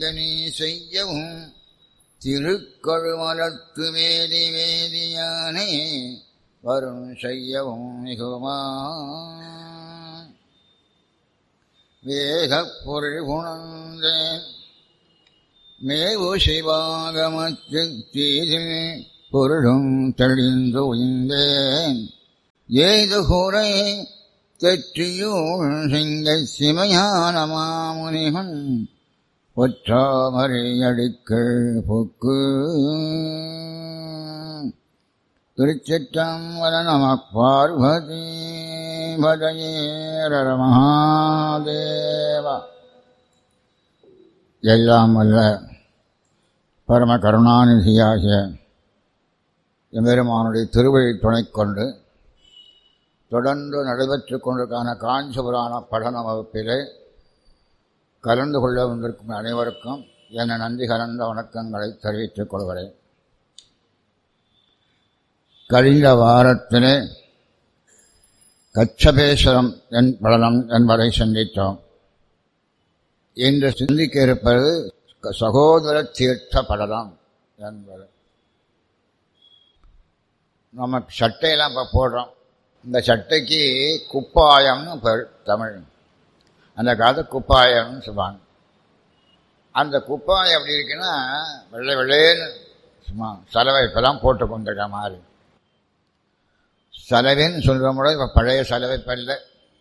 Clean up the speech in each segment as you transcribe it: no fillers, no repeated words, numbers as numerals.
நீ செய்யவும் திருக்கழுமலத்து வேதி வேதியானே வரும் செய்யவும் மிகுமா வேதப் பொருள் உணர்ந்தேன் மேவு சிவாகமத்துத் தீதில் பொருளும் தெளிந்து உய்ந்தேன் ஏது கூரை தெற்றியூழ் சிங்கச் சிமையான மாமுனிவன் ஒற்றாமரை அடிக்கள் புக்கு. திருச்சிற்றம்பலம். நமः பார்வதி பதயே ஹர மகாதேவா. எல்லாம் வல்ல பரம கருணாநிதியாகிய எம்பெருமானுடைய திருவழி துணை கொண்டு தொடர்ந்து நடைபெற்றுக் கொண்டிருக்கான காஞ்சிபுராண படன வகுப்பிலே கலந்து கொள்ள வந்திருக்கும் அனைவருக்கும் என நன்றி கலந்த வணக்கங்களை தெரிவித்துக் கொள்கிறேன். கழிந்த வாரத்திலே கச்சபேஸ்வரம் படனம் என்பதை சிந்தித்தோம். இன்று சிந்திக்க இருப்பது சகோதர தீர்த்த படலம் என்பது. நம்ம சட்டையெல்லாம் இப்போ போடுறோம். இந்த சட்டைக்கு குப்பாயம்னு பேர் தமிழ். அந்த காலத்து குப்பாயம்னு சொல்லுவாங்க. அந்த குப்பாயம் எப்படி இருக்குன்னா வெள்ளை வெள்ளைன்னு சும்மா சலவை இப்போதான் போட்டு கொண்டிருக்க மாதிரி. சலவைன்னு சொல்கிற முறை இப்போ பழைய சலவை பல்ல.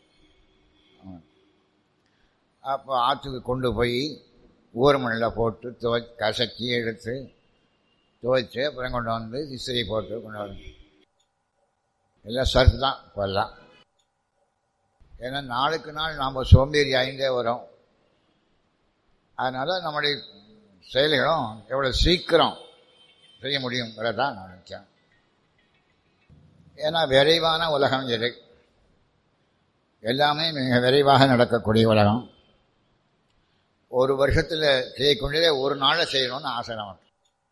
அப்போ ஆற்றுக்கு கொண்டு போய் ஊர் மண்ணில் போட்டு கசக்கி எடுத்து துவைச்சு அப்புறம் கொண்டு வந்து இஸ்திரி போட்டு கொண்டு வந்து எல்லாம் சர்ஃப் தான் இப்போல்லாம். ஏன்னா நாளுக்கு நாள் நாம் சோம்பேறி ஆகிட்டே வரோம். அதனால் நம்முடைய செயல்களும் எவ்வளோ சீக்கிரம் செய்ய முடியுங்கிறதான் நான் நினைக்கிறேன். ஏன்னா விரைவான உலகம் இது. எல்லாமே மிக விரைவாக நடக்கக்கூடிய உலகம். ஒரு வருஷத்தில் செய்யக்கூடியதே ஒரு நாளில் செய்யணும்னு ஆசை நமக்கு.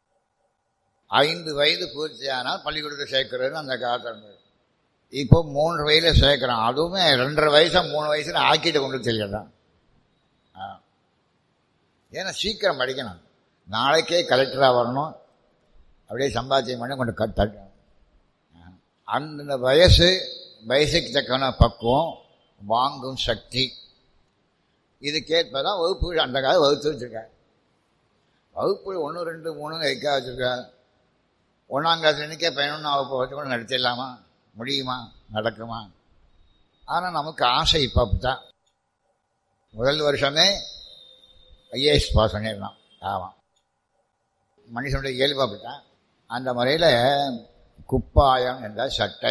5 வயது பூர்த்தியானால் பள்ளிக்கூடத்தை சேர்க்கிறதுன்னு அந்த காலத்தில் இருந்தது. இப்போ 3 வயதில் சேர்க்குறான். அதுவுமே 2.5 வயசா 3 வயசுல ஆக்கிட்டு கொண்டு தெரியலாம். ஏன்னா சீக்கிரம் படிக்கணும். நாளைக்கே கலெக்டராக வரணும். அப்படியே சம்பாத்தியம் பண்ணி கொண்டு தட்டணும். அந்த வயசுக்கு தக்கன பக்குவம், வாங்கும் சக்தி, இது கேட்பதான் வகுப்பு. அந்த காலம் வகுத்து வச்சுருக்கேன். வகுப்பு 1, 2, 3 வைக்க வச்சுருக்கேன். 1ஆம் கிளாஸ் இன்னைக்கே 11ஆம் வகுப்பு வச்சு கூட நடத்திடலாமா? முடியுமா? நடக்குமா? ஆனால் நமக்கு ஆசை இப்போ அப்படித்தான். முதல் வருஷமே ஐஏஎஸ் பாஸ் பண்ணிடலாம். ஆமாம், மனுஷனுடைய இயல்பு அப்படித்தான். அந்த முறையில் குப்பாயம் என்ற சட்டை,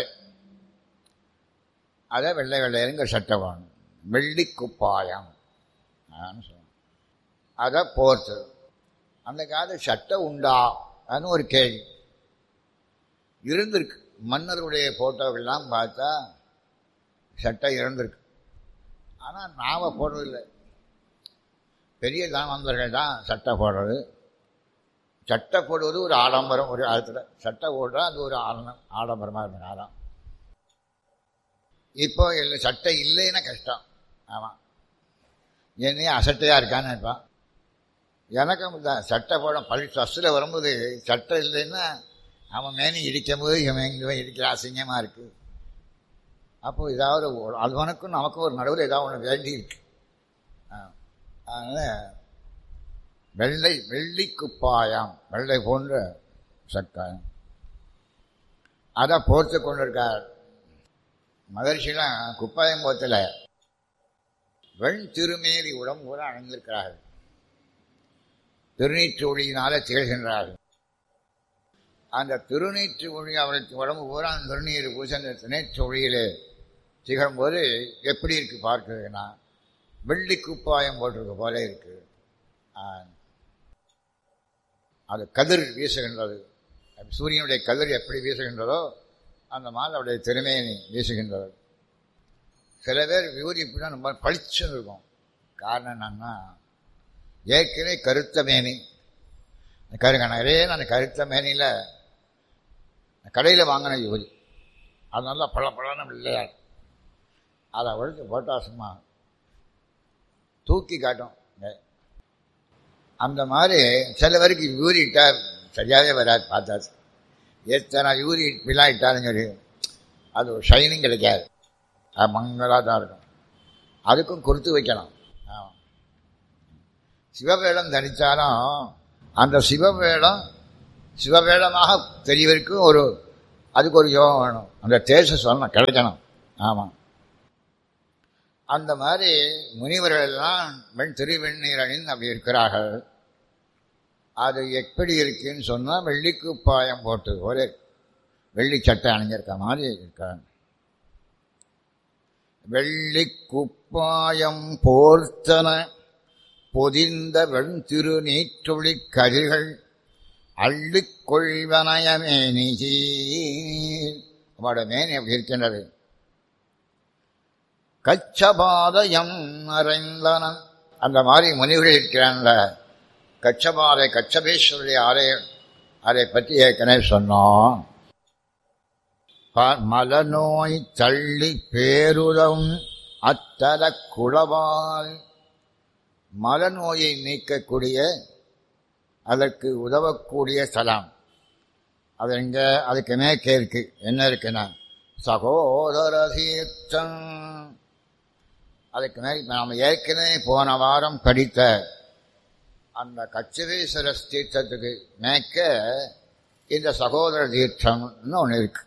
அதை வெள்ளை வெள்ளையருங்கிற சட்டை வேணும். வெள்ளி குப்பாயம் சொல்லுவாங்க. அதை போர்த்து. அந்த காலத்து சட்டை உண்டா அதுன்னு ஒரு கேள்வி இருந்திருக்கு. மன்னருடைய ஃபோட்டோக்கள்லாம் பார்த்தா சட்டை இருந்திருக்கு. ஆனால் நாம் போடுறதில்லை. பெரிய தானவந்தர்கள் தான் சட்டை போடுறது. சட்டை போடுவது ஒரு ஆடம்பரம். ஒரு காலத்தில் சட்டை போடுறா அது ஒரு ஆடம்பரமாக இருந்த காலம். இப்போ இல்லை, சட்டை இல்லைன்னா கஷ்டம். ஆமாம், என்னையே அசட்டையாக இருக்கான்னு நினைப்பான். எனக்கும் தான் சட்டை போட ஃபஸ்ட்டில் வரும்போது சட்டை இல்லைன்னா அவன் மேனி இடிக்கும் போது இவன் இடிக்கிற அசிங்கமாக இருக்குது. அப்போது ஏதாவது அவனுக்கும் நமக்கும் ஒரு நடுவில் ஏதாவது ஒன்று வேண்டி இருக்கு. அதனால் வெள்ளி குப்பாயம், வெள்ளை போன்ற சட்டாயம், அதை போர்த்து கொண்டு இருக்கார். மகர்ஷிலாம் குப்பாயம் போத்தில் வெண் திருமேலி உடம்பு கூட அணிந்திருக்கிறார்கள். திருநீற்று ஒளியினால திகழ்கின்றார்கள். அந்த திருநீற்று ஒளி அவருக்கு உடம்பு பூரா அந்த திருநீர் பூசி அந்த திருநீற்று ஒளியிலே திகழும்போது எப்படி இருக்கு பார்க்குறதுன்னா வெள்ளி குப்பாயம் போட்டிருக்க போல இருக்கு. அது கதிர் வீசுகின்றது. சூரியனுடைய கதிர் எப்படி வீசுகின்றதோ அந்த மாதிரி அவருடைய திறமையை வீசுகின்றது. சில பேர் வியூரி இப்படின்னா ரொம்ப பளிச்சுன்னு இருக்கும். காரணம் என்னன்னா ஏற்கனவே கருத்த மேனி நிறைய அந்த கருத்த மேனியில் கடையில் வாங்கின யுவதி அது நல்லா பழப்பழன்னு இல்லையா, அதை ஒழிச்சு போட்டா சும்மா தூக்கி காட்டும். அந்த மாதிரி சில பேருக்கு யூரி இட்டா சரியாகவே வராது. பார்த்தாச்சு எத்தனை யூரி இப்படிலாம் இட்டாலும் சரி அது ஒரு ஷைனிங் கிடைக்காது. அது மங்களாக தான் இருக்கும். அதுக்கும் கொடுத்து வைக்கணும். சிவவேடம் தரித்தாலும் அந்த சிவவேடமாக தெரியவருக்கும் அதுக்கு ஒரு யோகம் வேணும். அந்த தேச சொல்லணும் கிடைக்கணும். ஆமாம். அந்த மாதிரி முனிவர்கள் எல்லாம் திருவெண்ணீர் அணிந்து அப்படி இருக்கிறார்கள். அது எப்படி இருக்குன்னு சொன்னால் வெள்ளிக்குப்பாயம் போட்டு ஒரே வெள்ளி சட்டை அணிஞ்சிருக்க மாதிரி இருக்காங்க. வெள்ளிக்குப்பாயம் போர்த்தன பொதிந்த வெண்திரு நீற்றொளி கதிர்கள் அள்ளிக் கொள்வனயமேனி. அவட மேனி அப்படி இருக்கின்றது. கச்சபாதயம் அறைந்தனன் அந்த மாதிரி முனிவர்கள் இருக்கிறான்ல. கச்சபாதை கச்சபேஸ்வருடைய அதை பற்றி ஏற்கனவே சொன்னோம். மலநோய் தள்ளி பேருதவும் அத்தல குளவால் மலநோயை நீக்கக்கூடிய அதற்கு உதவக்கூடிய ஸ்தலம். அது எங்க அதுக்கு மேற்கே இருக்கு. என்ன இருக்குன்னா சகோதர தீர்த்தம். அதுக்கு மேல் நாம் ஏற்கனவே போன வாரம் படித்த அந்த கச்சதீஸ்வர தீர்த்தத்துக்கு மேற்க இந்த சகோதர தீர்த்தம்னு ஒன்று இருக்கு.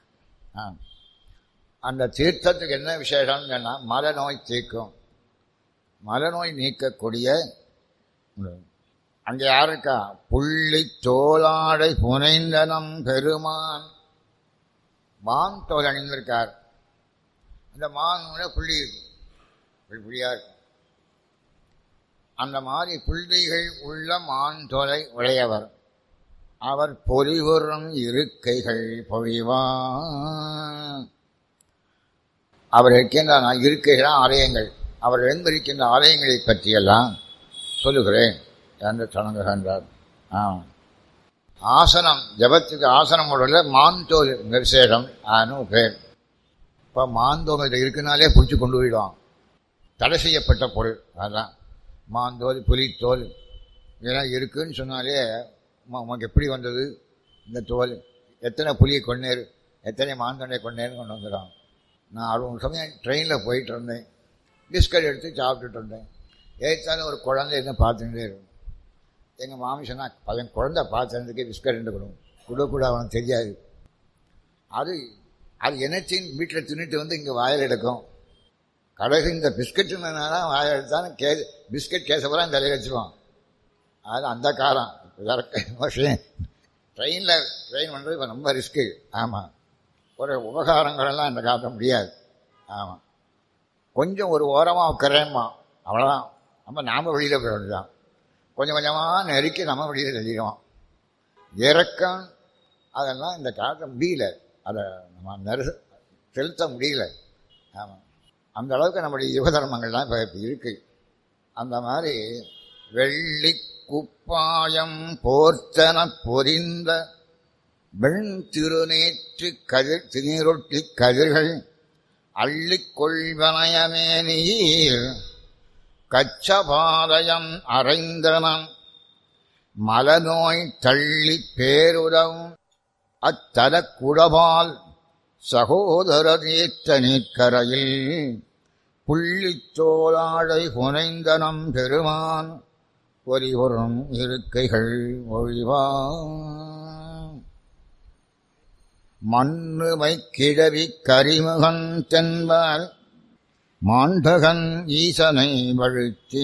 அந்த தீர்த்தத்துக்கு என்ன விசேஷம்னு சொன்னால் மலநோய் தீர்க்கும், மலநோய் நீக்கக்கூடிய. அங்கே யார் இருக்கா? புள்ளி தோளாடை புனைந்தனம் பெருமான் மான் தோல் அணிந்திருக்கார். அந்த மான் புள்ளி இருக்கு, புள்ளியா இருக்கு. அந்த மாதிரி புள்ளிகள் உள்ள மான் தோலை உடையவர். அவர் பொறிவுறும் இருக்கைகள் பொழிவான். அவர் இருக்கின்ற இருக்கைகள் ஆலயங்கள், அவர் எழுந்திருக்கின்ற ஆலயங்களை பற்றியெல்லாம் சொல்லுகிறேன் என்று தொடங்குகின்றார். ஆசனம், ஜபத்துக்கு ஆசனம் உள்ள மாந்தோல் விசேஷம் பேர். இப்போ மாந்தோல் இருக்குனாலே பிடிச்சி கொண்டு போயிடுவான். தடை செய்யப்பட்ட பொருள் அதுதான் மாந்தோல், புலித்தோல் இதெல்லாம் இருக்குன்னு சொன்னாலே உனக்கு எப்படி வந்தது இந்த தோல், எத்தனை புலியை கொண்டேரு, எத்தனை மாந்தோனை கொண்டேன்னு கொண்டு வந்துடுறான். நான் 60 சமயம் ட்ரெயினில் போயிட்டு இருந்தேன். பிஸ்கட் எடுத்து சாப்பிட்டுட்டு இருந்தேன். ஏற்றாலும் ஒரு குழந்தை என்ன பார்த்துட்டே இருக்கும். எங்கள் மாமி சொன்னால் பையன் குழந்தை பார்த்துறதுக்கே பிஸ்கட் ரெண்டு கொடுக்கூட அவனுக்கு தெரியாது. அது என்னச்சின் வீட்டில் தின்னுட்டு வந்து இங்கே வாயில் எடுக்கும். கடைசி இந்த பிஸ்கட்டுனால வாயில் எடுத்தாலும் பிஸ்கட் கேசப்பெல்லாம் தலையில் வச்சுருவான். அது அந்த காலம். ட்ரெயின் பண்ணுறது இப்போ ரொம்ப ரிஸ்க்கு. ஆமாம், ஒரு உபகாரங்களெல்லாம் இந்த காட்ட முடியாது. ஆமாம், கொஞ்சம் ஒரு ஓரமாக உட்கறேம்மா, அவ்வளோதான். நாம் வெளியில் போய் வேண்டியதான். கொஞ்சம் கொஞ்சமாக நெருக்கி நம்ம வெளியில் தெரியும். இறக்கம் அதெல்லாம் இந்த காட்ட முடியல, அதை நம்ம செலுத்த முடியல. ஆமாம், அந்த அளவுக்கு நம்முடைய யுக தர்மங்கள்லாம் இப்போ இருக்கு. அந்த மாதிரி வெள்ளி குப்பாயம் போர்த்தன பொரிந்த வெண் திருநேற்று திருநீரொட்டி கதிர்கள் அள்ளிக் கொள்வனயமேனியில் கச்சபாலயம் அறைந்தனம் மலநோய் தள்ளி பேருதவும் அத்தல குடபால் சகோதர தீர்த்த நீக்கரையில் புள்ளித்தோளாழை புனைந்தனம் பெருமான் பொறிவரும் இருக்கைகள் ஒழிவான். மண்ணுமை கிழவி கரிமுகன் தென்பால் மாண்டகன் ஈசனை வழுத்தி.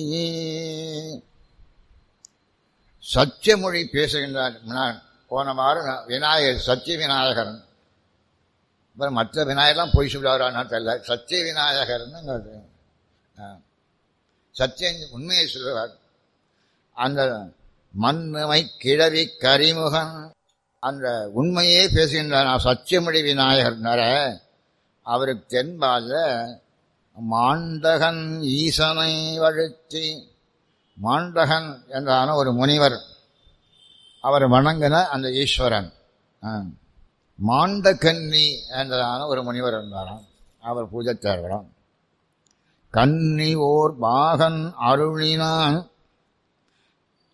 சத்தியமொழி பேசுகின்றார். போன வாரம் விநாயகர் சத்திய விநாயகர், மற்ற விநாயகர்லாம் பொய் சொல்லுவாரான்னா தெரியல. சத்திய விநாயகர்னு சத்தியம் உண்மையை சொல்லுவார். அந்த மண்ணுமை கிழவி கரிமுகன் அந்த உண்மையே பேசுகின்றார். சத்தியமொழி விநாயகர்னார அவருக்கு தென்பால மாண்டகன் ஈசனை வழுத்தி. மாண்டகன் என்றான ஒரு முனிவர், அவர் வணங்கின அந்த ஈஸ்வரன். மாண்டகன்னி என்றதான ஒரு முனிவர் இருந்தாராம், அவர் பூஜை தேர்வலாம். கன்னி ஓர் பாகன் அருளினான்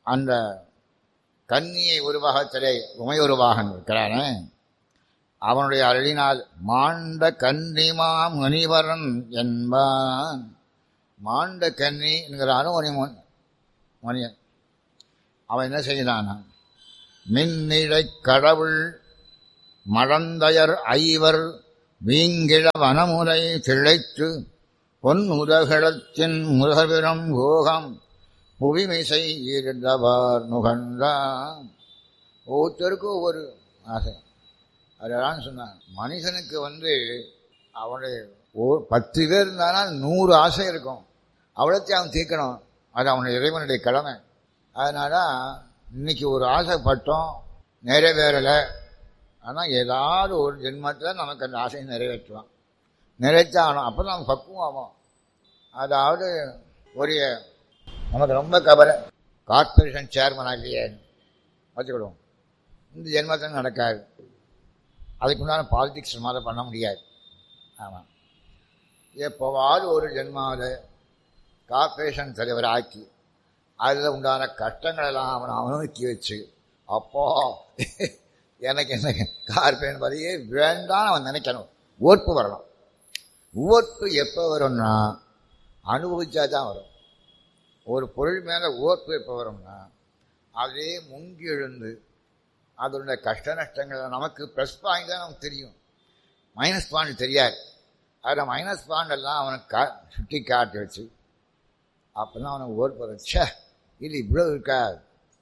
அந்த கன்னியை உருவாகத்திலே உமையுருவாகன் இருக்கிறானே, அவனுடைய அருளினால் மாண்ட கன்னிமா முனிவரன் என்பான். மாண்ட கன்னி என்கிற அனுமணி மணியன் அவன் என்ன செய்கிறானா, மின்னிழை கடவுள் மடந்தையர் ஐவர் வீங்கிழ வனமுறை திளைத்து பொன் உதகழத்தின் முருகபிரம் போகம் புவிமிசை இருந்தவர் நுகர்ந்தான். ஒவ்வொருத்தருக்கும் ஒவ்வொரு ஆசை. அதான் சொன்னான், மனுஷனுக்கு அவனுடைய 10 பேர் இருந்தானா 100 ஆசை இருக்கும். அவ்வளோத்தையும் அவன் தீர்க்கணும். அது அவனுடைய இறைவனுடைய கடமை. அதனால இன்னைக்கு ஒரு ஆசைப்பட்டோம், நிறைவேறலை. ஆனால் ஏதாவது ஒரு ஜென்மத்தில் நமக்கு அந்த ஆசையை நிறைவேற்றுவான். நிறைவேற்றாகணும். அப்போ தான் நமக்கு பக்குவம் ஆகும். அதாவது ஒரு நமக்கு ரொம்ப கவலை, கார்பரேஷன் சேர்மனாக இல்லையே வச்சுக்கிடுவோம். இந்த ஜென்மத்தில் நடக்காது. அதுக்குண்டான பாலிடிக்ஸ் மாதிரி பண்ண முடியாது. ஆமாம், எப்போவாவது ஒரு ஜென்மாவில் கார்பரேஷன் தலைவர் ஆக்கி அதில் உண்டான கஷ்டங்களெல்லாம் அவனை அனுபவிக்க வச்சு, அப்போ எனக்கு என்ன கார்பரேஷன் பதவியே வேண்டான்னு அவன் நினைக்கணும். ஓர்ப்பு வரணும். ஓர்ப்பு எப்போ வரும்னா அனுபவிச்சா தான் வரும். ஒரு பொருள் மேலே ஓர்ப்பு எப்போ வரும்னா அதே முங்கி எழுந்து அதனுடைய கஷ்ட நஷ்டங்கள் நமக்கு ப்ளஸ் பாயிண்ட் தான் நமக்கு தெரியும், மைனஸ் பாயிண்ட் தெரியாது. அதில் மைனஸ் பாயிண்ட் எல்லாம் அவனுக்கு சுட்டி காட்டி வச்சு அப்போ தான் அவனுக்கு ஓர்ப்பு வரும். சே, இது இவ்வளோ இருக்காது.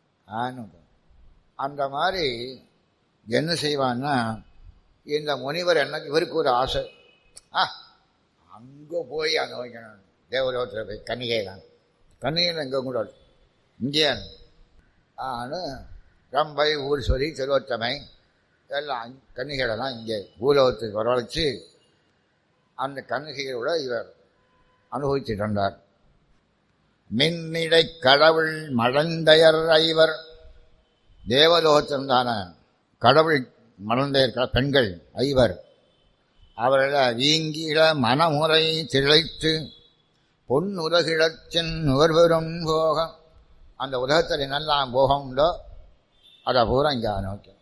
அந்த மாதிரி என்ன செய்வான்னா, இந்த முனிவர் என்ன, இவருக்கு ஒரு ஆசை, அங்கே போய் அங்கே வைக்கணும். தேவலோகத்தில் போய் கன்னிகை தான், கன்னிகையில் எங்கே கூட இங்கே ரம்பை ஊர் சொல்லி திருவத்தமை எல்லாம் கன்னிகைகளெல்லாம் இங்கே பூலோகத்துக்கு வரவழைச்சு அந்த கன்னிகைகளோட இவர் அனுபவிச்சுட்டு வந்தார். மின்னிடை கடவுள் மடந்தையர் ஐவர், தேவலோகத்திற்கான கடவுள் மடந்தையர் பெண்கள் ஐவர், அவர்கள வீங்கிட மனமுறை திளைத்து பொன் உலகிழத்தின் நுகர்வரும் போகம். அந்த உலகத்தில் என்னெல்லாம் போகம் உண்டோ அதை பூரா இங்கே நோக்கி.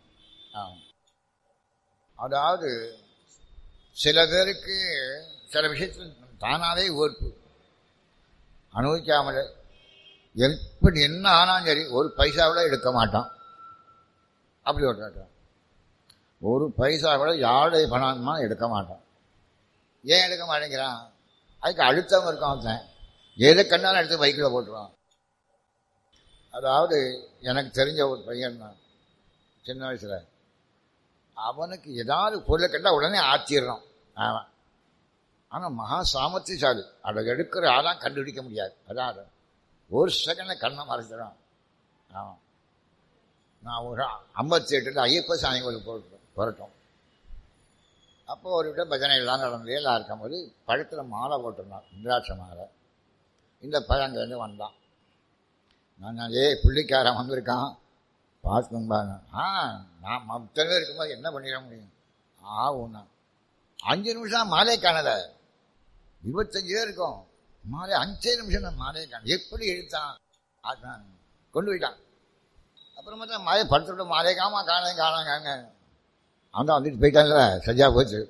அதாவது சில பேருக்கு சில விஷயத்தில் தானாகவே ஓர்ப்பு, அனுபவிக்காமலே எப்படி என்ன ஆனாலும் சரி ஒரு பைசாவில் எடுக்க மாட்டான். அப்படி ஒரு பைசாவில் யாருடைய பணமா எடுக்க மாட்டான். ஏன் எடுக்க மாட்டேங்கிறான்? அதுக்கு அழுத்தவங்க இருக்கான். அவன் எதை கண்டாலும் எடுத்து பைக்கில் போட்டுருவான். அதாவது எனக்கு தெரிஞ்ச ஒரு பையன் தான், சின்ன வயசில் அவனுக்கு ஏதாவது பொருளை கண்டால் உடனே ஆத்திடுறான் அவன். ஆனால் மகா சாமர்த்தியசாலி, அதை எடுக்கிற ஆளாம் கண்டுபிடிக்க முடியாது. அதான் ஒரு செகண்டில் கண்ணை மறைச்சிடான். ஆமாம், நான் ஒரு 58 ஐயப்ப சாமி கோயிலுக்கு புரட்டோம். அப்போ ஒரு விட பஜனை எல்லாம் நடந்து எல்லாம் இருக்கும்போது பழத்தில் மாலை போட்டிருந்தான், இந்திராட்ச மாலை. இந்த பழங்கேருந்து வந்தான். நான் புள்ளிக்காரன் வந்திருக்கான் பார்த்துக்கும்பாங்க. நான் மொத்த பேர் இருக்கும்போது என்ன பண்ணிட முடியும்? ஆகும்னா 5 நிமிஷம் மாலை காணலை. 25 பேர் இருக்கும், மாலை 5 நிமிஷம் தான் மாலையை காண. எப்படி எழுத்தான்? அதுதான் கொண்டு போயிட்டான். அப்புறமா தான் மாலை படுத்துட்டு மாலை காணாங்க. அவன் வந்துட்டு போயிட்டான்ல, சரியா போச்சு.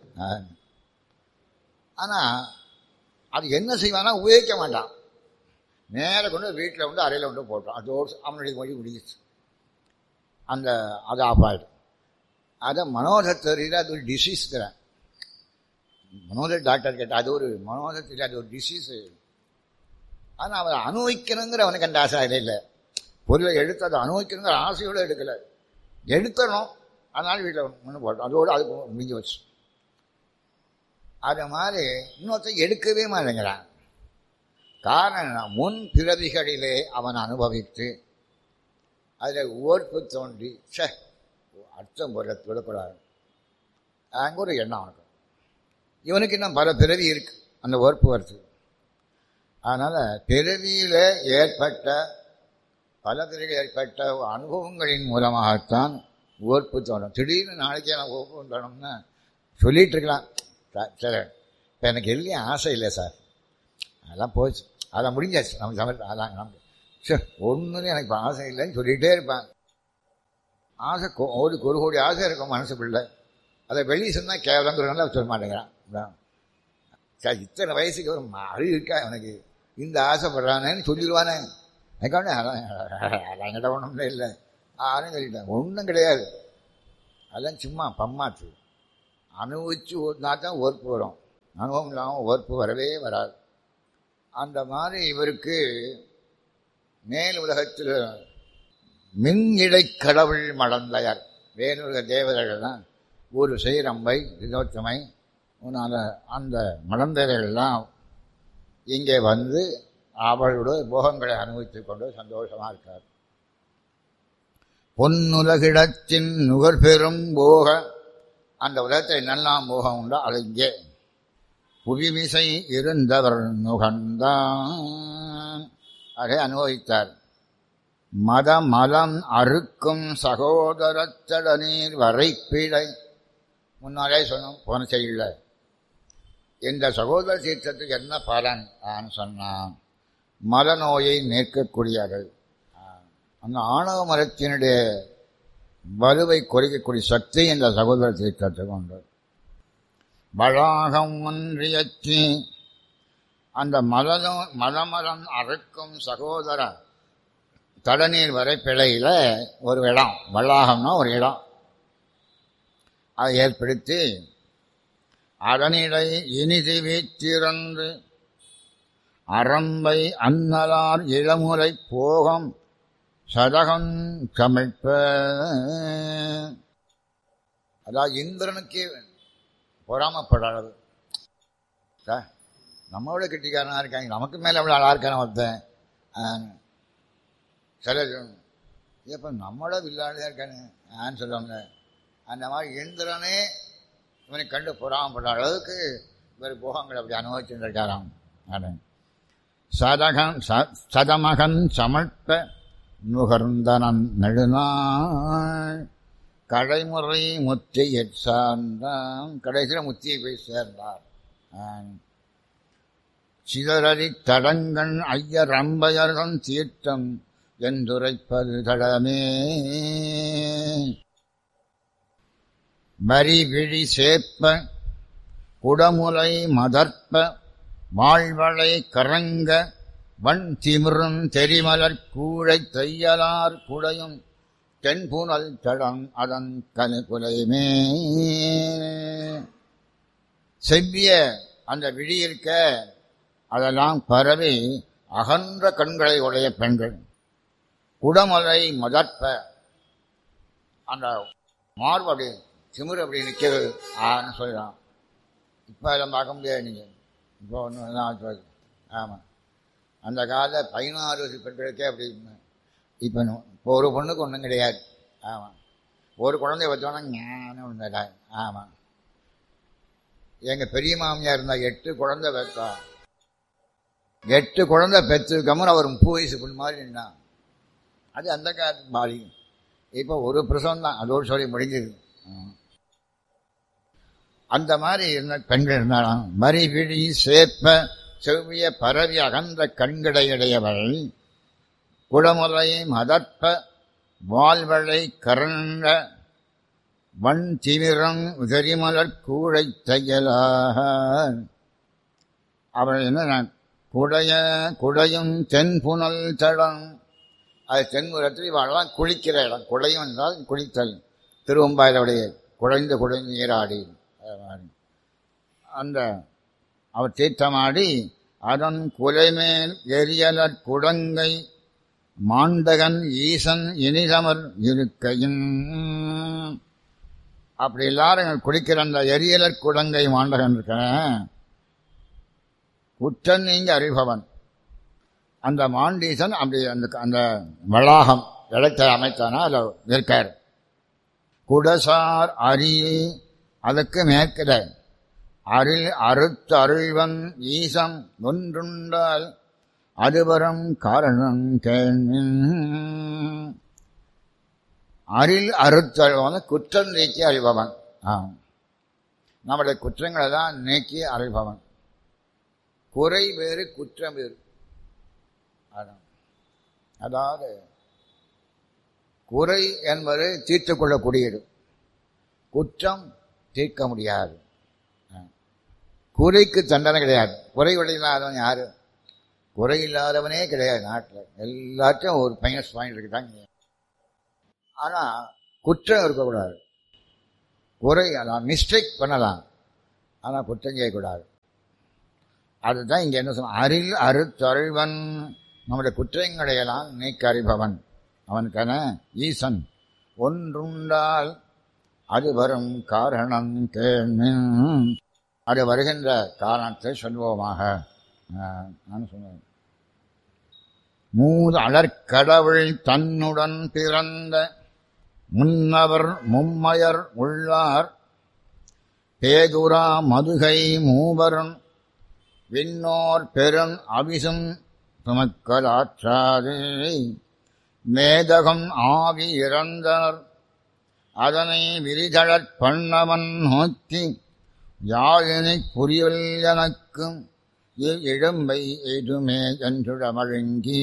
ஆனால் அது என்ன செய்வானா, உபயோகிக்க மாட்டான். நேர கொண்டு வீட்டில் அறையில் போட்டான். அதோடு அவனுடைய மொழி முடிஞ்சிச்சு. அது ஆஃப் ஆகிடும். அதை மனோதத்தறியில் அது ஒரு டிசீஸ்கிறேன். மனோதர் டாக்டர் கேட்டால் அது ஒரு மனோதத்தில் அது ஒரு டிசீஸு. ஆனால் அவனை அனுபவிக்கணுங்கிற அவனுக்கு அந்த ஆசை இல்லை. பொருளை எடுத்து அதை அனுபவிக்கணுங்கிற ஆசையோடு எடுக்கலை, எடுத்தணும். அதனால வீட்டில் ஒன்று போட்டோம். அதோடு அது முடிஞ்சு வச்சு. அது மாதிரி இன்னொருத்தர் எடுக்கவே மாட்டேங்கிறான். காரணம், முன் பிறவிகளிலே அவன் அனுபவித்து அதில் ஓர்ப்பு தோன்றி அர்த்தம் விடக்கூடாது. அங்கே ஒரு எண்ணம் அவனுக்கு. இவனுக்கு இன்னும் பல பிறவி இருக்கு அந்த ஓர்ப்பு வருது. அதனால் பிறவியில் ஏற்பட்ட பல பிறகு ஏற்பட்ட அனுபவங்களின் மூலமாகத்தான் ஓர்ப்பு தோணும். திடீர்னு நாளைக்கே நான் ஓர்ப்பு தோணும்னு சொல்லிகிட்டு இருக்கலாம். சரி, இப்போ எனக்கு எல்லாம் ஆசை இல்லை சார், அதெல்லாம் போச்சு, அதெல்லாம் முடிஞ்சாச்சு. நம்ம சமையல் அதான் நமக்கு ஒன்றுன்னு எனக்கு ஆசை இல்லைன்னு சொல்லிகிட்டே இருப்பேன். ஆசை ஒரு கோடி ஆசை இருக்கும் மனசுக்குள்ள. அதை வெளியே சொன்னால் கேவலங்கிறதுனால சொல்ல மாட்டேங்கிறான். சார் இத்தனை வயசுக்கு ஒரு அறிவு இருக்கா எனக்கு, இந்த ஆசைப்படுறானேன்னு சொல்லிடுவானே. எனக்கான அதெல்லாம் கிட்ட ஒன்றும் இல்லை ஆன்னு சொல்லிட்டேன். ஒன்றும் கிடையாது, அதெல்லாம் சும்மா பம்மாச்சு. அனுபவிச்சு ஓட்டினா தான் ஓர்ப்பு வரும், அனுபவம் இல்லாமல் ஓர்ப்பு வரவே வராது. அந்த மாதிரி இவருக்கு மேல் உலகத்தில் மின் இடை கடவுள் மடந்தையார் வேலுலக தேவதைகள் தான் ஒரு செய்ரம்பை வினோத்தமை அந்த மடந்தையர்கள்லாம் இங்கே வந்து அவளோட போகங்களை அனுபவித்துக் கொண்டு சந்தோஷமாக இருக்கார். பொன்னுலகிடத்தின் நுகர்பெறும் போக, அந்த உலகத்தை நல்லா போகம் உண்டோ அது இங்கே புவிமிசை இருந்தவர் நுகர்ந்தான், அதை அனுபவித்தார். மதமலம் அறுக்கும் சகோதரத்தட நீர் வரைப்பிழை, முன்னாலே சொன்னோம் போன செய்யல. இந்த சகோதர தீர்த்தத்துக்கு என்ன பலன் சொன்னான், மலநோயை நீக்கக்கூடியது. அந்த ஆணவ மரத்தினுடைய வலுவை குறைக்கக்கூடிய சக்தி இந்த சகோதர தீர்த்தத்துக்கு உண்டு. வளாகம் ஒன்றியற்றி அந்த மலமலம் அறுக்கும் சகோதர தடநீர் வரைப்பிழையில ஒரு இடம், வளாகம்னா ஒரு இடம், அதை ஏற்படுத்தி அதனிடை இனிதி வீற்றிறந்து அரம்பை அன்னலார் இளமுறை போகம் சதகம் சமைப்ப. அதாவது இந்திரனுக்கே பொறாமப்படாது. நம்மளோட கெட்டிக்காரனாக இருக்காங்க, நமக்கு மேலே எவ்வளோ அழகா இருக்கான ஒருத்தன். சில இப்போ நம்மளோட வில்லாடிதான் இருக்கானு சொல்லுவாங்க. அந்த மாதிரி இந்திரனே இவனை கண்டு பொறாமப்பட அளவுக்கு இவர் போகங்கள் அப்படி அனுபவிச்சுட்டு இருக்காராம். சதமகன் சமர்த்த நுகர்ந்தனன் நெடுநாள் கடைமுறை முத்தியை சார்ந்தான், கடைசியில் முத்தியை போய் சேர்ந்தார். சிதறி தடங்கண் ஐயர் அம்பையர்தன் தீர்த்தம் என்றுரைப்பது தடமே. வரி விழி சேப்ப குடமுலை மதர்ப்ப வாழ்வளை கரங்க வன் திமிரும் தெரிமலர் கூழை தையலார் குடையும் தென்புனல் தடம் அதன் கலைமே. செவ்விய அந்த விழி இருக்க அதெல்லாம் பரவி அகன்ற கண்களை உடைய பெண்கள், குடமலை மதற்ப அந்த மார்பு அப்படி திமிரு அப்படி நிற்கிறது சொல்லலாம். இப்போ அதெல்லாம் பார்க்க முடியாது நீங்கள், இப்போ ஒன்று. ஆமாம், அந்த காலத்தில் 16 வயசு பெண்களுக்கே அப்படி. இப்போ ஒரு பொண்ணுக்கு ஒன்றும் கிடையாது. ஆமாம், ஒரு குழந்தைய வச்சோன்னா ஞானம் ஒன்று. ஆமாம், எங்கள் பெரிய மாமியார் இருந்தால் 8 குழந்தை பெற்றா. 8 குழந்தை பெற்றதுக்கப்புறம் அவர் 30 வயசு பொண்ணு மாதிரி நின்றான். அது அந்த காலத்து மாறி. இப்போ ஒரு பிரசவம் தான், அதோடு சொல்லி முடிஞ்சது. அந்த மாதிரி இருந்த பெண்கள் இருந்தாலும் மறி விழி சேப்ப செவ்விய பரவி அகன்ற கண்கடையுடையவள் குடமுலை மதற்ப வாழ்வளை கரண்ட வன் திமிரம் உதரிமலர் கூழை தையலாக. அவள் என்ன குடையும் தென்புனல் தடம், அது தென்புறத்தில் இவெல்லாம் குளிக்கிற இடம். குடையும் என்றால் குளித்தல், திருவம்பாயிலுடைய குழைந்து குழைந்து நீராடி அந்த அவர் தீர்த்தமாடி அதன் குலைமேல் எரியலற் குடங்கை மாண்டகன் ஈசன் இனிதமர் இருக்கையும். அப்படி எல்லாரும் குளிக்கிற அந்த எரியலற் குடங்கை மாண்டகன் இருக்க குற்றன் நீங்க அறிபவன். அந்த மாண்டீசன் அப்படி அந்த வளாகம் இடத்தை அமைத்தானா அதில் இருக்கார். குடசார் அரிய, அதற்கு மேற்கிற அருள் அறுத்து அருள்வன் ஈசம் ஒன்றுண்டால் அதுவரம் காரணம் கேள்வின். அருள் அறுத்தல்வன் குற்றம் நீக்கி அறிபவன். நம்முடைய குற்றங்களை தான் நீக்கி அறிபவன். குறை வேறு குற்றம் வேறு. அதாவது குறை என்பது தீர்த்து கொள்ளக்கூடியது, குற்றம் தீர்க்க முடியாது. குறைக்கு தண்டனை கிடையாது. குறை இல்லாதவன் யாரு? குறை இல்லாதவனே கிடையாது நாட்டில். எல்லாத்தையும் ஒரு மைனஸ் பாயிண்ட் இருக்குதாங்க. ஆனால் குற்றம் இருக்கக்கூடாது. குறை அதான் மிஸ்டேக் பண்ணலாம், ஆனால் குற்றம் செய்யக்கூடாது. அதுதான் இங்கே என்ன சொன்ன, அரில் அறுத்தருள்வன், நம்முடைய குற்றங்களையெல்லாம் நீக்க அறிபவன் அவனுக்கான ஈசன். ஒன்றுண்டால் அது வரும் காரணம் கேள்வின், அது வருகின்ற காரணத்தை சொல்வோமாக. நான் சொன்னேன், மூது அலர்கடவுள் தன்னுடன் பிறந்த முன்னவர் மும்மையர் உள்ளார் பேதுரா மதுகை மூவரும் விண்ணோர் பெரும் அவிசும் சுமக்கலாற்றாதே மேதகம் ஆவி இறந்தனர் அதனை விரிதழற் பண்ணவன் நோக்கி யாழினை புரியல் எனக்கும் இழும்பை எதுமே என்றுடமழுங்கி.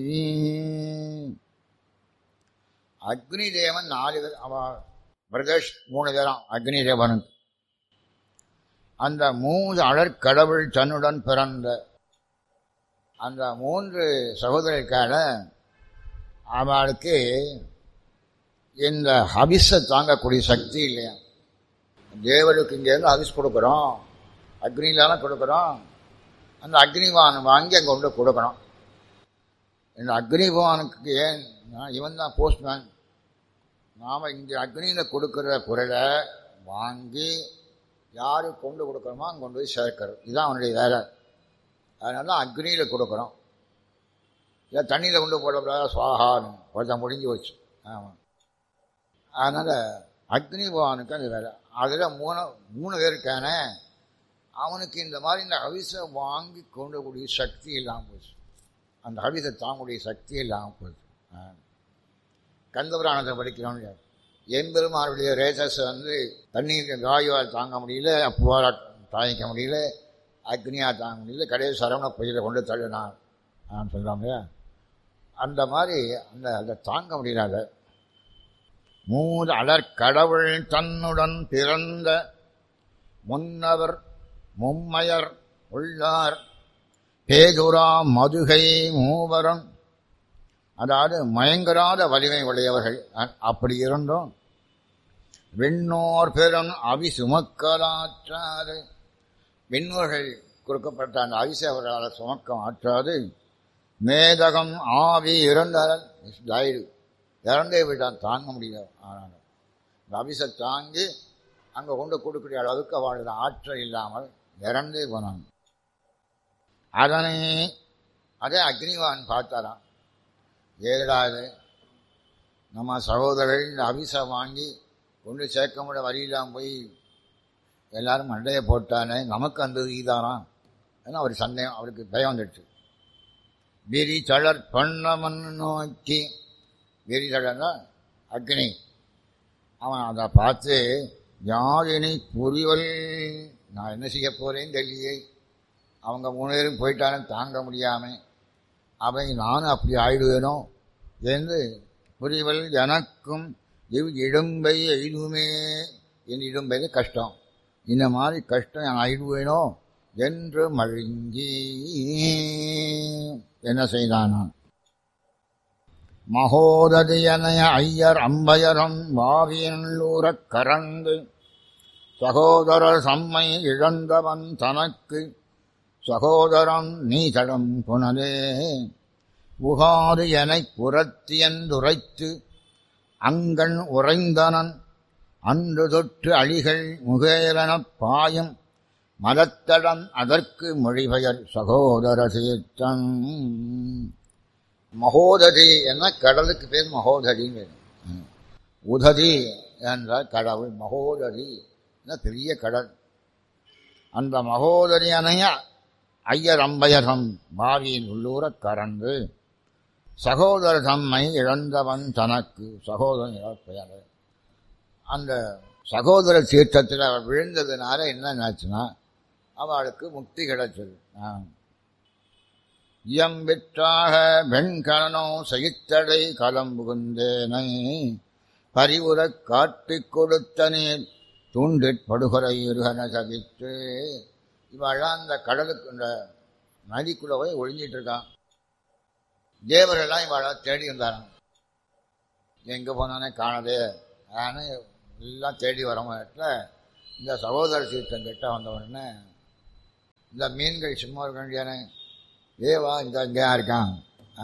அக்னி தேவன் 4 பேர், பிரதேஷ் 3 பேராம் அக்னி தேவனுக்கு. அந்த 3 அழற்கடவுள் தன்னுடன் பிறந்த அந்த 3 சகோதரருக்கான அவளுக்கு இந்த ஹவிஸை தாங்கக்கூடிய சக்தி இல்லையா. தேவனுக்கு இங்கேருந்து ஹவிஸ் கொடுக்குறோம், அக்னியிலான கொடுக்குறோம், அந்த அக்னிவான் வாங்கி அங்கே கொண்டு கொடுக்கணும். இந்த அக்னிவானுக்கு ஏன் இவன் தான் போஸ்ட்மேன். நாம் இங்கே அக்னியில் கொடுக்குற பொருளை வாங்கி யாருக்கு கொண்டு கொடுக்குறோமோ அங்கே கொண்டு போய் சேர்க்கிறது, இதுதான் அவனுடைய வேலை. அதனால தான் அக்னியில் கொடுக்குறோம். இல்லை தண்ணியில் கொண்டு போடக்கூடாது, சுவாகான்னு ஒருத்தன் முடிஞ்சு வச்சு. ஆமாம், அதனால் அக்னிவானுக்கு அந்த வேலை. அதில் 3 பேருக்கான அவனுக்கு இந்த மாதிரி இந்த ஹவிஸை வாங்கி கொண்டக்கூடிய சக்தி இல்லாமல் போச்சு. அந்த ஹவிஸை தாங்கக்கூடிய சக்தி இல்லாமல் போச்சு. கந்தபுராணத்தை படிக்கிறோம். எம்பெருமானுடைய ரேசஸ் தண்ணீர் வாயுவால் தாங்க முடியல, அப்புவால் தாங்கிக்க முடியல, அக்னியாக தாங்க முடியல, கடைசி சரவண பயிரை கொண்டு தள்ளினான் நான் சொல்கிறாங்க. அந்த மாதிரி அதை தாங்க முடியல. 3 அலர்கடவுள் தன்னுடன் பிறந்த முன்னவர் மும்மையர் உள்ளார் பேதுரா மதுகை மூவரும், அதாவது மயங்கராத வலிமை உடையவர்கள். அப்படி இருந்தும் விண்ணோர் பெரும் அவி சுமக்கலாற்றாது, விண்ணோர்கள் கொடுக்கப்பட்ட அந்த அவிசை அவர்களால் சுமக்க ஆற்றாது. மேதகம் ஆவி இறந்தால் இறந்தே விட்டான், தாங்க முடியாது. ஆனால் இந்த அவிசை தாங்கி அங்கே கொண்டு கொடுக்கக்கூடிய அளவுக்கு அவளோட ஆற்றல் இல்லாமல் இறந்தே போனான். அதே அக்னிவான் பார்த்தாராம், ஏடாது நம்ம சகோதரர்கள் இந்த அவிசை வாங்கி கொண்டு சேர்க்க முடிய வழியிலாம் போய் எல்லாரும் மண்டையை போட்டானே, நமக்கு அந்த ஈதானாம் ஏன்னா அவர் சந்தேகம், அவருக்கு பயம் வந்துடுச்சு. விரி தளர் பண்ணமன் நோக்கி, விரி தளர்னா அக்னி, அவன் அதை பார்த்து யாழினை புரிவல், நான் என்ன செய்ய போகிறேன்னு தெரியலையே, அவங்க 3 பேரும் போயிட்டாலும் தாங்க முடியாமல் அவை நானும் அப்படி ஆயிடுவேனோ என்று புரிவல் எனக்கும் இடும்பை எய்துமே, என் இடும்பைது கஷ்டம், இந்த மாதிரி கஷ்டம் நான் ஆயிடுவேனோ என்று மழுங்கி என்ன செய்தானான். மகோததியனைய ஐயர் அம்பயரம் வாவியல்லூரக் கரந்து சகோதரர் சம்மை இழந்தவன் தனக்கு சகோதரன் நீதடம் புனலே உகாது எனக் புறத்தியந்துரைத்து அங்கண் உறைந்தனன் அன்று தொற்று அழிகள் முகேலனப் பாயும் மதத்தடம் அதற்கு மொழிபெயர் சகோதர சீர்த்தன். மகோததி என்ன கடலுக்கு பேர் மகோதரின்னு. உததி என்றால் கடவுள், மகோதரி என்ன பெரிய கடல். அந்த மகோதரி அணைய ஐயர் அம்பயரம் பாவியின் உள்ளூரக் கறந்து சகோதர தம்மை இழந்தவன் தனக்கு, சகோதரன் இழப்பெயர். அந்த சகோதர தீர்த்தத்தில் அவள் விழுந்ததுனால என்ன ஆச்சுன்னா அவளுக்கு முக்தி கிடைச்சது. இயம்பிற்றாக வெண்கலனோ சகித்தடை கலம்புகுந்தேனை பரிவுறக் காட்டிக் கொடுத்த நீர் தூண்டிற் படுகொலை இருகன சகித்து. இவெல்லாம் அந்த கடலுக்கு இந்த நதிக்குள்ள போய் ஒழிஞ்சிட்டு இருக்கான். தேவரெல்லாம் இவளை தேடி வந்தாரான். எங்கே போனானே காணதே ஆனால் எல்லாம் தேடி வர மாட்டில் இந்த சகோதர சீர்த்தம் கிட்ட வந்த உடனே இந்த மீன்கள் சும்மா இருக்க வேண்டியானே, ஏவா இந்த இங்கே இருக்கான்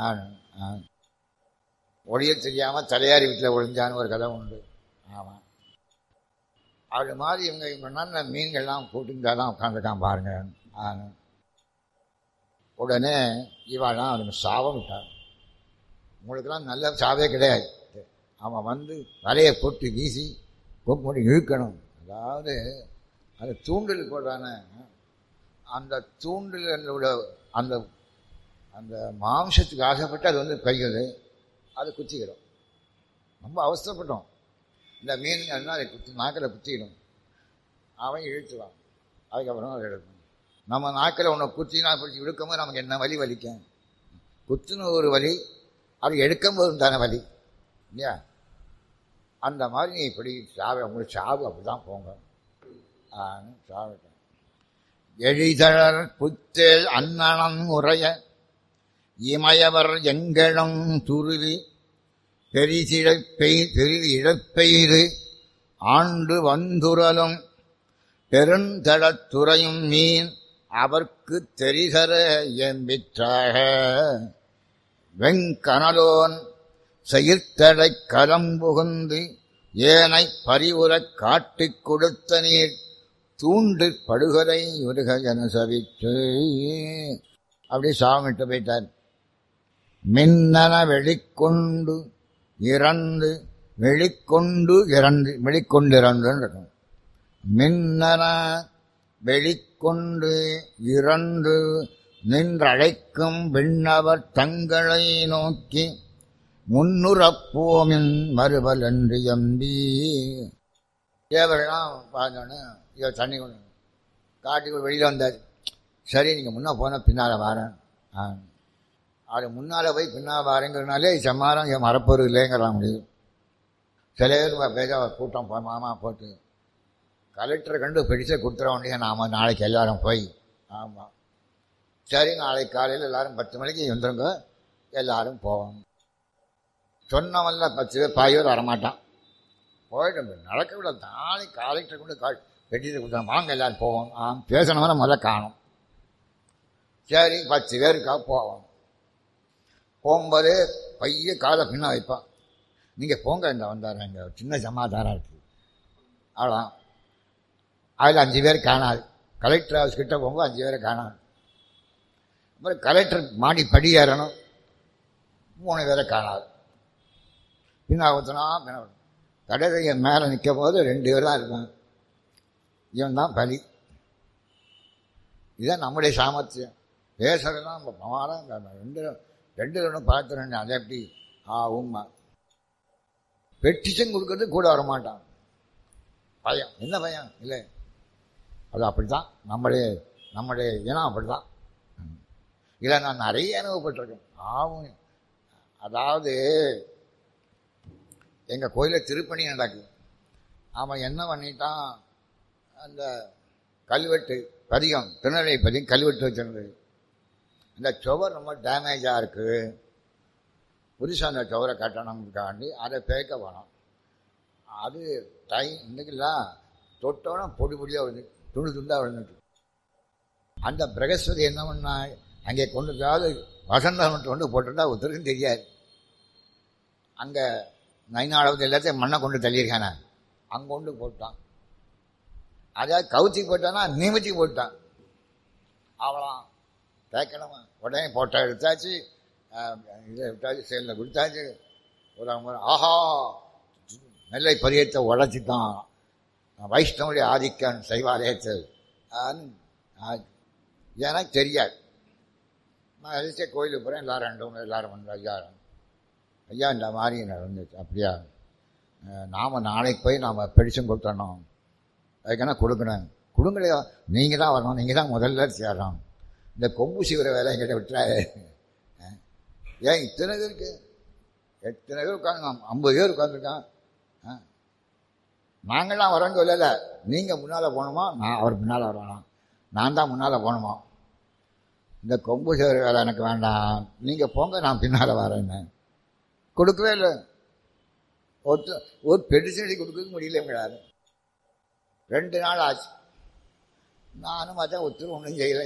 ஒழிய தெரியாமல் தலையாரி வீட்டில் ஒழிஞ்சான்னு ஒரு கதை உண்டு. ஆமாம், அது மாதிரி இவங்க நல்ல மீன்கள்லாம் கூட்டிங்கிட்டா தான் உட்காந்துருக்கான் பாருங்க. உடனே இவாள்லாம் அவனுக்கு சாபம் விட்டான். உங்களுக்கெல்லாம் நல்ல சாவே கிடையாது. அவன் வந்து வலையை போட்டு வீசி கொண்டு இழுக்கணும். அதாவது அது தூண்டில் போடுறான அந்த தூண்டில் அந்த அந்த மாம்சத்துக்கு ஆசைப்பட்டு அது வந்து கைகள் அது குத்திக்கிடும். ரொம்ப அவசரப்பட்டோம். இந்த மீன்கள்னா அதை நாக்கில் குத்திக்கிடும். அவன் இழுத்துவான். அதுக்கப்புறம் அதை எடுக்கணும். நம்ம நாக்கில் ஒன்று குத்தினா பிடிச்சி இழுக்கும்போது நமக்கு என்ன வலி வலிக்கும்? குத்துன ஒரு வலி, அது எடுக்கும்போது தானே வலி இல்லையா? அந்த மாதிரி நீ இப்படி சாவு, உங்களுக்கு சாவு அப்படி தான் போங்க. சாவிட்டேன். எழிதழர் புத்தேல் அன்னணம் உரைய இமயவர் எங்களும் துருவி பெரிது இழப்பெய்து ஆண்டு வந்துரலும் பெருந்தளத்துறையும் மீன் அவர்க்கு தெரிசர எம்பிற்றாக வெங்கனலோன் செயிர்த்தடை கலம்புகுந்து ஏனை பரிவுறக் காட்டிக் கொடுத்த நீர் தூண்டு படுகொலை உருக ஜனசவிற்று. அப்படி சாமிட்டு போயிட்டார். மின்னன வெளிக்கொண்டு இறந்து இருக்கும். மின்னன வெளிக்கொண்டு இறந்து நின்றழைக்கும் விண்ணவர் தங்களை நோக்கி முன்னுறப்போமின் மறுபல் என்று எம்பி. தேவரெல்லாம் பார்த்தோன்னு இதை தண்ணி கொண்டு காட்டுக்கு வெளியில் வந்தார். சரி, நீங்கள் முன்னே போனால் பின்னால் வரேன். அது முன்னால் போய் பின்னால் வரேங்கிறதுனாலே சம்மாரம் என் மரப்பொரு இல்லைங்கிறான் முடியும். சில பேர் பேச கூட்டம் மாமா போட்டு கலெக்டரை கண்டு பிடிச்ச கொடுத்துட வேண்டிய நாம் நாளைக்கு எல்லாரும் போய். ஆமாம், சரி, நாளைக்கு காலையில் எல்லோரும் 10 மணிக்கு வந்துருங்க, எல்லோரும் போவோம். சொன்னவன்ல 10 பேர் பாயோர் வரமாட்டான். போயிட்டு நடக்க விட நாளைக்கு கலெக்டரை கொண்டு பெட்டிட்டு கொடுத்தோம், வாங்க எல்லோரும் போவோம். பேசணும்னா முதல்ல காணும். சரி, 10 பேருக்காக போவோம். போகும்போது பைய காலை பின்ன வைப்பான். நீங்கள் போங்க, இந்த வந்தார் இங்கே சின்ன சமாதானம் இருக்குது. அவ்வளோ அதில் 5 பேர் காணாது. கலெக்டர் ஹவுஸ் கிட்ட போகும்போது 5 பேரை காணாது. அப்புறம் கலெக்டர் மாடி படி ஏறணும், 3 பேரை காணாது. பின்னா ஊற்றினா கடையை மேலே நிற்கும் போது 2 பேர் தான் இருக்கான். இவன் தான் பலி. இதுதான் நம்முடைய சாமர்த்தியம். பேசுறதுலாம் நம்ம பிரமாதம். ரெண்டு பார்த்துறேன். அதை எப்படி உண்மை பெட்டிஷன் கொடுக்கறது கூட வரமாட்டான். பயம். என்ன பயம்? இல்லை, அது அப்படித்தான். நம்முடைய இனம் அப்படிதான். இதை நான் நிறைய அனுபவப்பட்டிருக்கேன். அதாவது எங்கள் கோயிலில் திருப்பணி நடக்குது. அவன் என்ன பண்ணிட்டான், அந்த கல்வெட்டு பதிகம், திருநெல்வேலி பதிகம் கல்வெட்டு வச்சிருந்தது. இந்த சுவர் ரொம்ப டேமேஜாக இருக்குது, புதுசாக அந்த சுவரை கட்டணும்காண்டி அதை பேக்க வேணும். அது இன்னைக்கெல்லாம் தொட்டோன்னா பொடி பொடியாக விழுந்து துண்டாக விழுந்துட்டு. அந்த பிரகஸ்பதி என்ன பண்ணா, அங்கே கொண்டு வசந்தம் கொண்டு போட்டுட்டா ஒருத்தருக்கும் தெரியாது. அங்கே நைனாளவது எல்லாத்தையும் மண்ணை கொண்டு தள்ளியிருக்கானே, அங்கே கொண்டு போட்டான். அதாவது கவுத்தி போட்டான்னா நிமித்தி போட்டான். அவளாம் தேய்க்கணுமா, உடனே போட்டோ எடுத்தாச்சு, இதை விட்டாச்சு, செயலில் கொடுத்தாச்சு. ஒரு ஆஹா, நெல்லை பரியத்தை உடைச்சிட்டான், வைஷ்ணவுடைய ஆதிக்கம் செய்வாரேத்து எனக்கு தெரியாது. நான் எதிர்த்தே கோயிலுக்கு போகிறேன், எல்லாரும் வந்து ஐயா இந்த மாதிரி நடந்துச்சு. அப்படியா, நாம் நாளைக்கு போய் நாம் பெடிஷன் கொடுத்துடணும், அதுக்கான கொடுக்கணும். கொடுங்கலையா, நீங்கள் தான் வரணும், நீங்கள் தான் முதல்ல சேரணும். இந்த கொம்பு சீவிர வேலை என்கிட்ட விட்டுறாரு. ஏன் இத்தனை பேருக்கு, எத்தனை பேர் உட்காந்து, 50 பேர் உட்காந்துருக்கான். நாங்கள்லாம் வரோங்க இல்லை, நீங்கள் முன்னால் போகணுமா, நான் அவர் முன்னால் வரணும், நான் தான் முன்னால் போகணுமா. இந்த கொம்பு சீவிர வேலை எனக்கு வேண்டாம், நீங்கள் போங்க, நான் பின்னால் வரேன்னு கொடுக்கவே இல்லை. ஒரு பெட்டு செடி கொடுக்க முடியல எங்களால். 2 நாள் ஆச்சு. நானும் பார்த்தா ஒருத்தர் ஒன்றும் செய்யலை.